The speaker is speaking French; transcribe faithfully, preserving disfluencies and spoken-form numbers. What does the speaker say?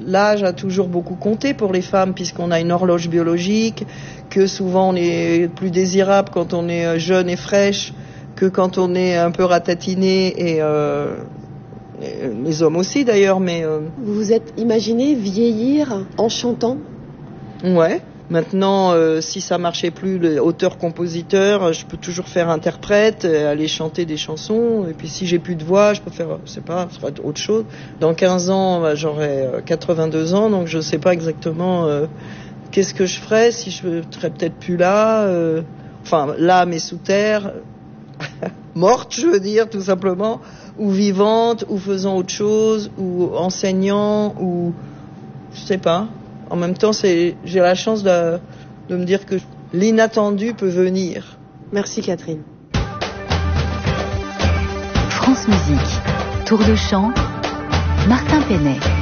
l'âge a toujours beaucoup compté pour les femmes, puisqu'on a une horloge biologique, que souvent on est plus désirable quand on est jeune et fraîche que quand on est un peu ratatiné, et, euh, et les hommes aussi d'ailleurs. Mais euh... vous vous êtes imaginé vieillir en chantant? Ouais. Maintenant, euh, si ça marchait plus, le auteur-compositeur, je peux toujours faire interprète, aller chanter des chansons. Et puis si j'ai plus de voix, je peux faire, je sais pas, faire autre chose. Dans quinze ans, bah, j'aurai quatre-vingt-deux ans, donc je sais pas exactement euh, qu'est-ce que je ferais, si je serais peut-être plus là. Euh, enfin, là, mais sous terre, morte, je veux dire, tout simplement, ou vivante, ou faisant autre chose, ou enseignant, ou je sais pas. En même temps, c'est, j'ai la chance de, de me dire que l'inattendu peut venir. Merci Catherine. France Musique, Tour de chant, Martin Penet.